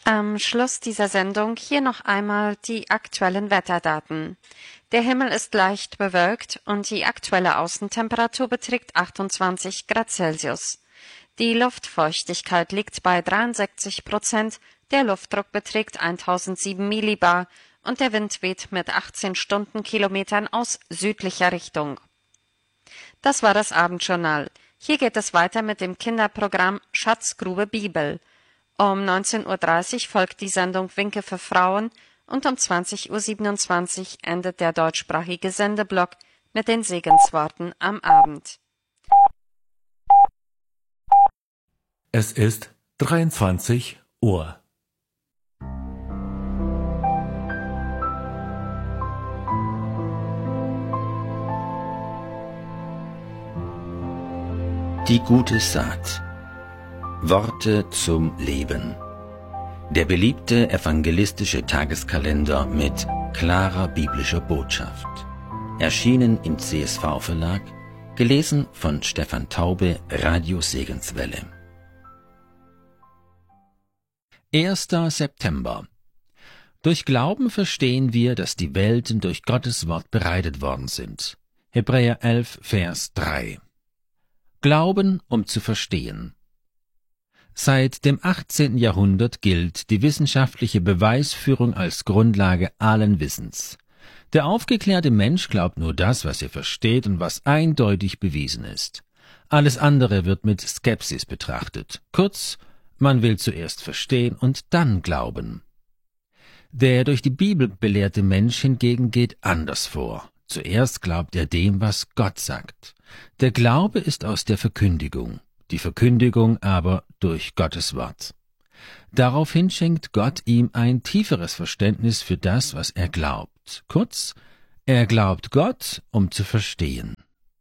Am Schluss dieser Sendung hier noch einmal die aktuellen Wetterdaten. Der Himmel ist leicht bewölkt und die aktuelle Außentemperatur beträgt 28 Grad Celsius. Die Luftfeuchtigkeit liegt bei 63%, der Luftdruck beträgt 1007 Millibar und der Wind weht mit 18 Stundenkilometern aus südlicher Richtung. Das war das Abendjournal. Hier geht es weiter mit dem Kinderprogramm Schatzgrube Bibel. Um 19:30 Uhr folgt die Sendung Winke für Frauen und um 20:27 Uhr endet der deutschsprachige Sendeblock mit den Segensworten am Abend. Es ist 23 Uhr. Die gute Saat. Worte zum Leben. Der beliebte evangelistische Tageskalender mit klarer biblischer Botschaft. Erschienen im CSV Verlag, gelesen von Stefan Taube, Radio Segenswelle. 1. September. Durch Glauben verstehen wir, dass die Welten durch Gottes Wort bereitet worden sind. Hebräer 11, Vers 3. Glauben, um zu verstehen. Seit dem 18. Jahrhundert gilt die wissenschaftliche Beweisführung als Grundlage allen Wissens. Der aufgeklärte Mensch glaubt nur das, was er versteht und was eindeutig bewiesen ist. Alles andere wird mit Skepsis betrachtet. Kurz, man will zuerst verstehen und dann glauben. Der durch die Bibel belehrte Mensch hingegen geht anders vor. Zuerst glaubt er dem, was Gott sagt. Der Glaube ist aus der Verkündigung, die Verkündigung aber durch Gottes Wort. Daraufhin schenkt Gott ihm ein tieferes Verständnis für das, was er glaubt. Kurz, er glaubt Gott, um zu verstehen.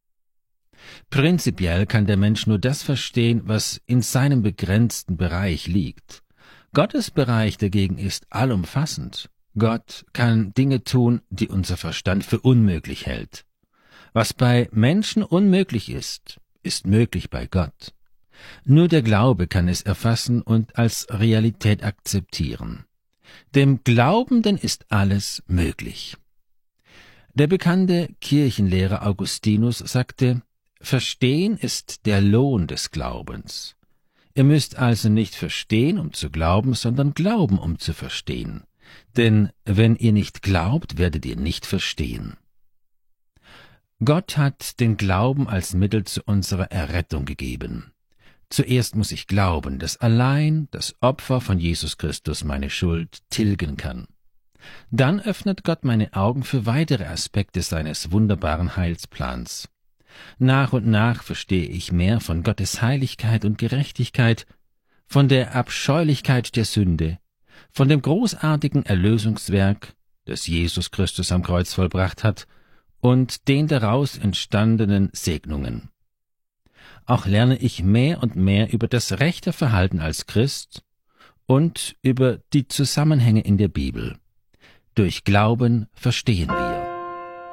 Prinzipiell kann der Mensch nur das verstehen, was in seinem begrenzten Bereich liegt. Gottes Bereich dagegen ist allumfassend. Gott kann Dinge tun, die unser Verstand für unmöglich hält. Was bei Menschen unmöglich ist, ist möglich bei Gott. Nur der Glaube kann es erfassen und als Realität akzeptieren. Dem Glaubenden ist alles möglich. Der bekannte Kirchenlehrer Augustinus sagte, Verstehen ist der Lohn des Glaubens. Ihr müsst also nicht verstehen, um zu glauben, sondern glauben, um zu verstehen. Denn wenn ihr nicht glaubt, werdet ihr nicht verstehen. Gott hat den Glauben als Mittel zu unserer Errettung gegeben. Zuerst muss ich glauben, dass allein das Opfer von Jesus Christus meine Schuld tilgen kann. Dann öffnet Gott meine Augen für weitere Aspekte seines wunderbaren Heilsplans. Nach und nach verstehe ich mehr von Gottes Heiligkeit und Gerechtigkeit, von der Abscheulichkeit der Sünde, von dem großartigen Erlösungswerk, das Jesus Christus am Kreuz vollbracht hat, und den daraus entstandenen Segnungen. Auch lerne ich mehr und mehr über das rechte Verhalten als Christ und über die Zusammenhänge in der Bibel. Durch Glauben verstehen wir.